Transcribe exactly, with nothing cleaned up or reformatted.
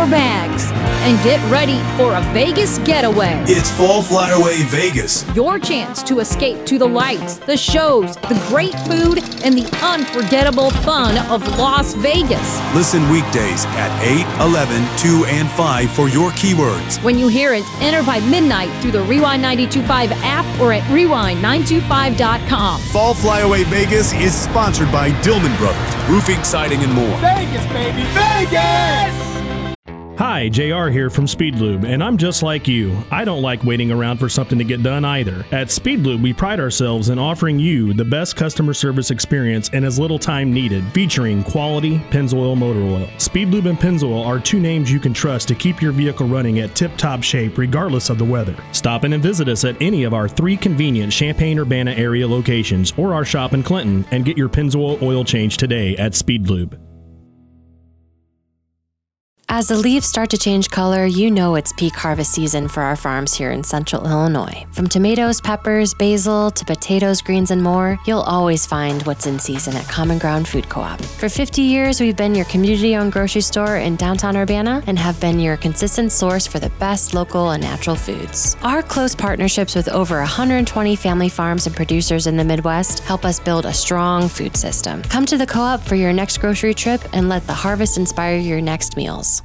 your bags and get ready for a Vegas getaway. It's Fall Flyaway Vegas. Your chance to escape to the lights, the shows, the great food, and the unforgettable fun of Las Vegas. Listen weekdays at eight, eleven, two, and five for your keywords. When you hear it, enter by midnight through the Rewind nine two five app or at rewind nine two five dot com. Fall Flyaway Vegas is sponsored by Dillman Brothers, roofing, siding, and more. Vegas, baby, Vegas! Hi, J R here from Speed Lube, and I'm just like you. I don't like waiting around for something to get done either. At Speed Lube, we pride ourselves in offering you the best customer service experience in as little time needed, featuring quality Pennzoil motor oil. Speed Lube and Pennzoil are two names you can trust to keep your vehicle running at tip-top shape regardless of the weather. Stop in and visit us at any of our three convenient Champaign-Urbana area locations or our shop in Clinton and get your Pennzoil oil change today at Speed Lube. As the leaves start to change color, you know it's peak harvest season for our farms here in central Illinois. From tomatoes, peppers, basil, to potatoes, greens, and more, you'll always find what's in season at Common Ground Food Co-op. For fifty years, we've been your community-owned grocery store in downtown Urbana and have been your consistent source for the best local and natural foods. Our close partnerships with over one hundred twenty family farms and producers in the Midwest help us build a strong food system. Come to the Co-op for your next grocery trip and let the harvest inspire your next meals.